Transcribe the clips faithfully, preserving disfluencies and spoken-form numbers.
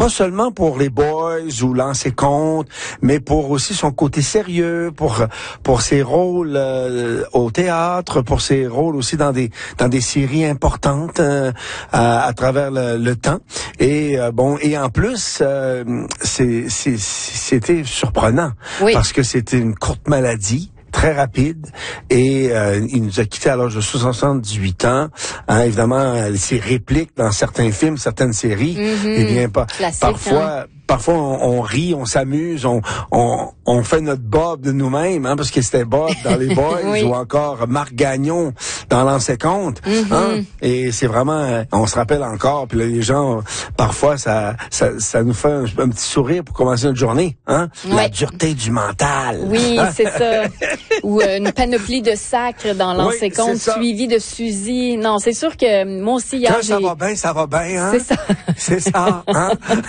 pas seulement pour les boys ou lancer compte, mais pour aussi son côté sérieux, pour pour ses rôles euh, au théâtre, pour ses rôles aussi dans des dans des séries importantes euh, à, à travers le, le temps. Et euh, bon, et en plus, euh, c'est, c'est c'était surprenant oui. parce que c'était une courte maladie. Très rapide, et euh, il nous a quittés à l'âge de soixante-dix-huit ans. Hein, évidemment, ses répliques dans certains films, certaines séries, mm-hmm. eh bien, pas, Classique, parfois, hein? parfois on, on rit, on s'amuse, on, on, on fait notre Bob de nous-mêmes, hein, parce que c'était Bob dans les Boys, oui. ou encore Marc Gagnon dans Lancer compte. Mm-hmm. Hein, et c'est vraiment, on se rappelle encore, puis là, les gens, parfois, ça, ça, ça nous fait un, un petit sourire pour commencer notre journée. Hein, ouais. La dureté du mental. Oui, c'est ça. Ou euh, une panoplie de sacres dans Lancer oui, compte, suivi de Suzy. Non, c'est sûr que moi aussi hier, quand ça j'ai... va bien, ça va bien, hein? C'est ça. C'est ça, hein?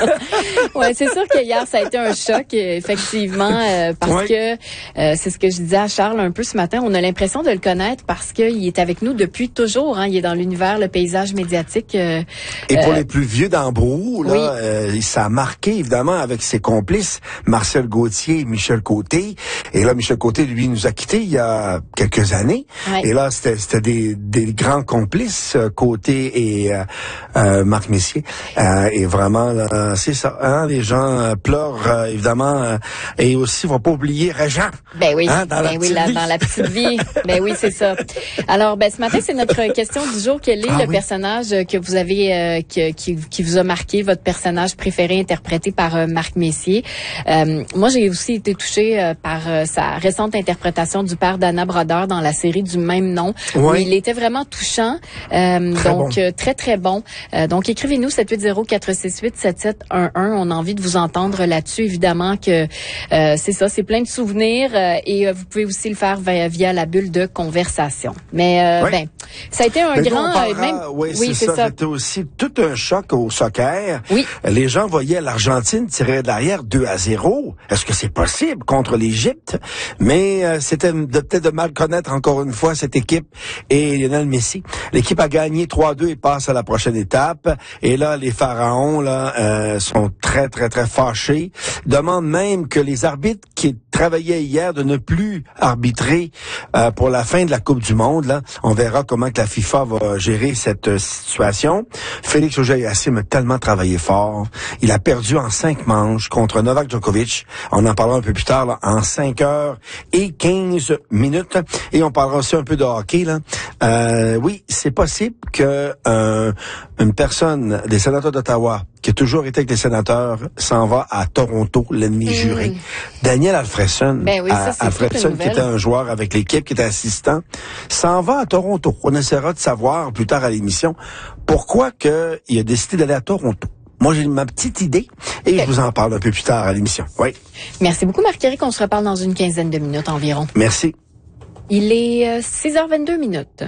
Ouais, c'est sûr que hier, ça a été un choc, effectivement, euh, parce oui. que euh, c'est ce que je disais à Charles un peu ce matin. On a l'impression de le connaître parce qu'il est avec nous depuis toujours. Hein. Il est dans l'univers, le paysage médiatique. Euh, Et pour euh, les plus vieux d'entre vous, là, oui. euh, ça a marqué évidemment avec ses complices, Marcel Gauthier et Michel Côté. Et là, Michel Côté, lui, nous a quittés il y a quelques années. Ouais. Et là, c'était, c'était des, des grands complices, Côté et euh, euh, Marc Messier. Euh, et vraiment, là, c'est ça. Hein, les gens euh, pleurent, euh, évidemment. Euh, et aussi, faut pas oublier Régent. Ben oui, hein, dans ben la oui, là, vie. dans la petite vie. Ben oui, c'est ça. Alors, ben ce matin, c'est notre question du jour. Quel est ah, le oui. personnage que vous avez, euh, que, qui, qui vous a marqué, votre personnage préféré interprété par euh, Marc Messier? Euh, moi, j'ai aussi été touchée euh, par euh, sa récente interprétation du père d'Anna Brodeur dans la série du même nom. Oui. Où il était vraiment touchant. Euh, très donc, bon. euh, très, très bon. Euh, donc, écrivez-nous sept huit zéro quatre six huit sept sept un un. On a envie de vous entendre là-dessus. Évidemment que euh, c'est ça, c'est plein de souvenirs euh, et euh, vous pouvez aussi le faire via, via la bulle de conversation. Mais euh, oui. ben, ça a été un Mais grand... nous, on parlera, euh, même, oui, oui, c'est, c'est ça. ça. C'était aussi tout un choc au soccer. Oui. Les gens voyaient l'Argentine tirer derrière deux à zéro. Est-ce que c'est possible contre l'Égypte? Mais euh, c'était de, peut-être de mal connaître encore une fois cette équipe et Lionel Messi. L'équipe a gagné trois à deux et passe à la prochaine étape. Et là, les Pharaons là euh, sont très, très, très fâchés. Demandent même que les arbitres qui travaillaient hier de ne plus arbitrer euh, pour la fin de la Coupe du Monde. Là, on verra comment que la FIFA va gérer cette euh, situation. Félix Auger-Aliassime a tellement travaillé fort. Il a perdu en cinq manches contre Novak Djokovic. On en parlera un peu plus tard, là, en cinq heures et quinze minutes. Et on parlera aussi un peu de hockey. Là. Euh, oui, c'est possible que euh, une personne des sénateurs d'Ottawa qui a toujours été avec les sénateurs, s'en va à Toronto, l'ennemi mmh. juré. Daniel Alfredson, ben oui, ça, c'est Alfredson qui était un joueur avec l'équipe, qui était assistant, s'en va à Toronto. On essaiera de savoir plus tard à l'émission pourquoi que il a décidé d'aller à Toronto. Moi, j'ai ma petite idée et okay. je vous en parle un peu plus tard à l'émission. Oui. Merci beaucoup, Marc-Éric. On se reparle dans une quinzaine de minutes environ. Merci. Il est euh, six heures vingt-deux minutes.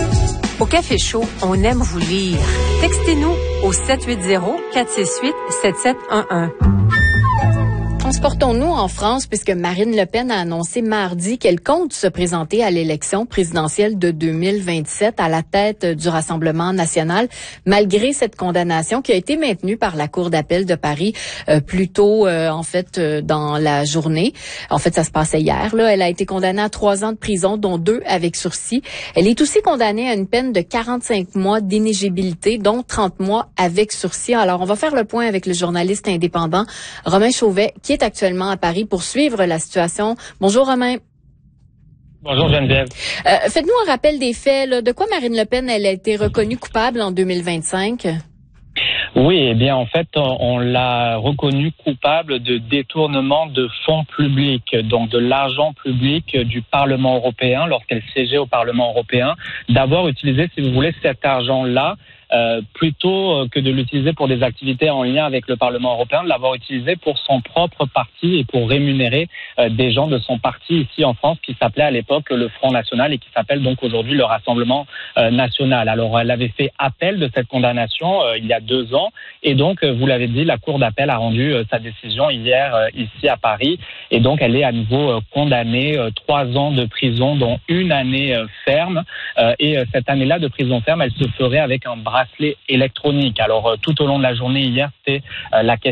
Au Café Chaud, on aime vous lire. Textez-nous au sept huit zéro quatre six huit sept sept un un. Transportons-nous en France puisque Marine Le Pen a annoncé mardi qu'elle compte se présenter à l'élection présidentielle de deux mille vingt-sept à la tête du Rassemblement national, malgré cette condamnation qui a été maintenue par la Cour d'appel de Paris euh, plus tôt, euh, en fait, euh, dans la journée. En fait, ça se passait hier. Là, elle a été condamnée à trois ans de prison, dont deux avec sursis. Elle est aussi condamnée à une peine de quarante-cinq mois d'inéligibilité, dont trente mois avec sursis. Alors, on va faire le point avec le journaliste indépendant Romain Chauvet, qui est actuellement à Paris pour suivre la situation. Bonjour Romain. Bonjour Geneviève. Euh, faites-nous un rappel des faits. Là. De quoi Marine Le Pen elle a été reconnue coupable en deux mille vingt-cinq? Oui, eh bien en fait, on, on l'a reconnue coupable de détournement de fonds publics, donc de l'argent public du Parlement européen lorsqu'elle siégeait au Parlement européen, d'avoir utilisé, si vous voulez, cet argent-là Euh, plutôt que de l'utiliser pour des activités en lien avec le Parlement européen, de l'avoir utilisé pour son propre parti et pour rémunérer euh, des gens de son parti ici en France qui s'appelait à l'époque le Front National et qui s'appelle donc aujourd'hui le Rassemblement euh, National. Alors elle avait fait appel de cette condamnation euh, il y a deux ans et donc euh, vous l'avez dit, la Cour d'appel a rendu euh, sa décision hier euh, ici à Paris et donc elle est à nouveau euh, condamnée euh, trois ans de prison dont une année euh, ferme euh, et euh, cette année-là de prison ferme elle se ferait avec un bracelet électronique. Alors, euh, tout au long de la journée hier, c'était euh, la question